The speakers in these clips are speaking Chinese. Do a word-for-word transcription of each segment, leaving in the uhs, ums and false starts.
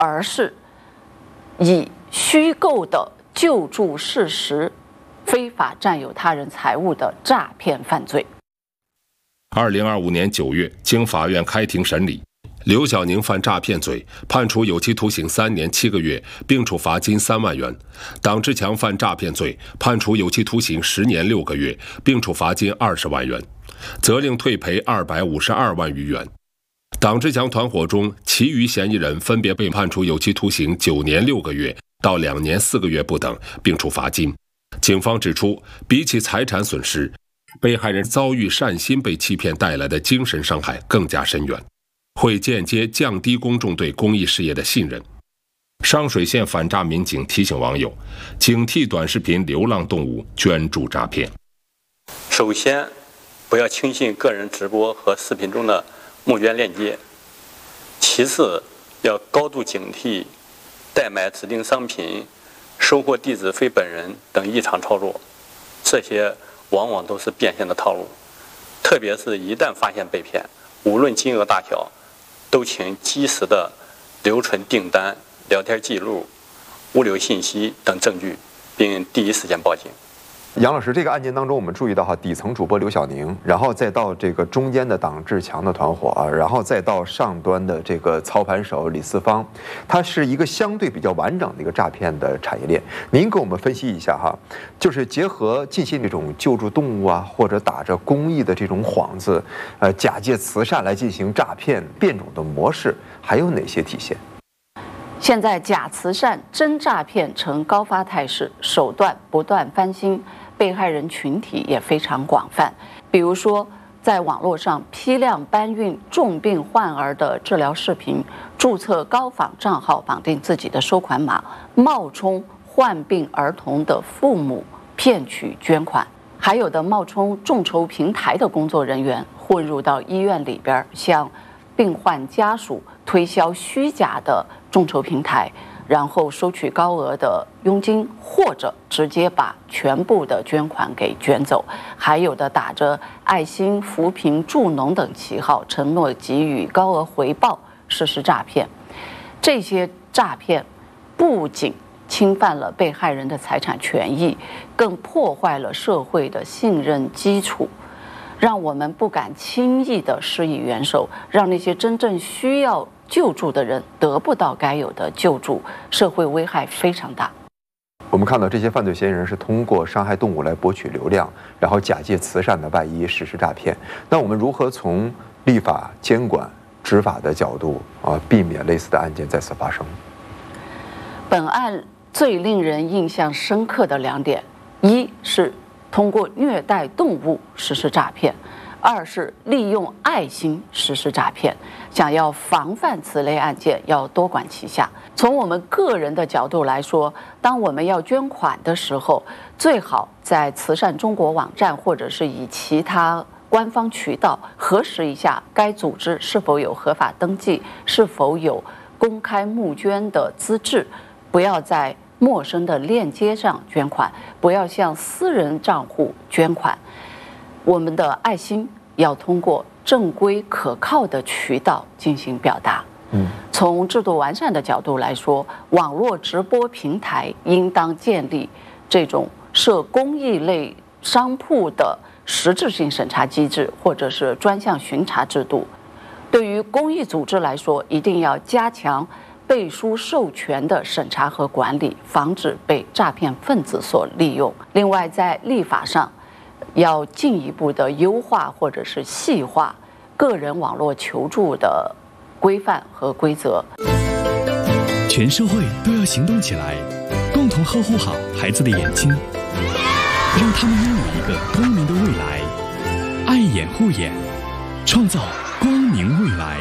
而是以虚构的救助事实，非法占有他人财物的诈骗犯罪。 二零二五年九月，经法院开庭审理，刘晓宁犯诈骗罪，判处有期徒刑三年七个月，并处罚金三万元；党志强犯诈骗罪，判处有期徒刑十年六个月，并处罚金二十万元，责令退赔二百五十二万余元。党志强团伙中，其余嫌疑人分别被判处有期徒刑九年六个月到两年四个月不等，并处罚金。警方指出，比起财产损失，被害人遭遇善心被欺骗带来的精神伤害更加深远，会间接降低公众对公益事业的信任。商水县反诈民警提醒网友，警惕短视频流浪动物捐助诈骗。 首先，不要轻信个人直播和视频中的募捐链接；其次，要高度警惕代买指定商品、收货地址非本人等异常操作，这些往往都是变现的套路。特别是一旦发现被骗，无论金额大小，都请及时的留存订单、聊天记录、物流信息等证据，并第一时间报警。 杨老师，这个案件当中，我们注意到哈，底层主播刘晓宁，然后再到这个中间的党志强的团伙啊，然后再到上端的这个操盘手李四方，它是一个相对比较完整的一个诈骗的产业链。您给我们分析一下哈，就是结合近些这种救助动物啊，或者打着公益的这种幌子，呃，假借慈善来进行诈骗变种的模式，还有哪些体现？ 现在假慈善、真诈骗呈高发态势，手段不断翻新，被害人群体也非常广泛。比如说，在网络上批量搬运重病患儿的治疗视频，注册高仿账号，绑定自己的收款码，冒充患病儿童的父母骗取捐款；还有的冒充众筹平台的工作人员，混入到医院里边，向病患家属推销虚假的众筹平台，然后收取高额的佣金，或者直接把全部的捐款给卷走；还有的打着爱心、扶贫、助农等旗号，承诺给予高额回报，实施诈骗。这些诈骗不仅侵犯了被害人的财产权益，更破坏了社会的信任基础，让我们不敢轻易地施以援手，让那些真正需要救助的人得不到该有的救助，社会危害非常大。 我们看到这些犯罪嫌疑人是通过伤害动物来博取流量，然后假借慈善的外衣实施诈骗。那我们如何从立法监管执法的角度啊，避免类似的案件再次发生？ 本案最令人印象深刻的两点，一是通过虐待动物实施诈骗，二是利用爱心实施诈骗。想要防范此类案件，要多管齐下。从我们个人的角度来说，当我们要捐款的时候，最好在慈善中国网站或者是以其他官方渠道核实一下该组织是否有合法登记，是否有公开募捐的资质，不要在陌生的链接上捐款，不要向私人账户捐款。我们的爱心要通过正规可靠的渠道进行表达。嗯，从制度完善的角度来说，网络直播平台应当建立这种设公益类商铺的实质性审查机制，或者是专项巡查制度。对于公益组织来说，一定要加强背书授权的审查和管理，防止被诈骗分子所利用。另外，在立法上要进一步的优化或者是细化个人网络求助的规范和规则。 全社会都要行动起来，共同呵护好孩子的眼睛，让他们拥有一个光明的未来。爱眼护眼，创造光明未来。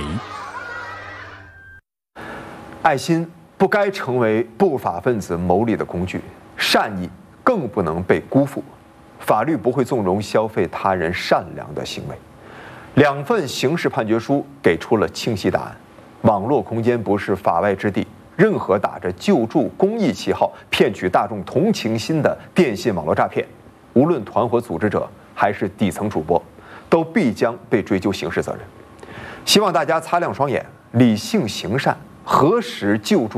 爱心不该成为不法分子牟利的工具，善意更不能被辜负。法律不会纵容消费他人善良的行为。两份刑事判决书给出了清晰答案：网络空间不是法外之地，任何打着救助公益旗号骗取大众同情心的电信网络诈骗，无论团伙组织者还是底层主播，都必将被追究刑事责任。希望大家擦亮双眼，理性行善，核实救助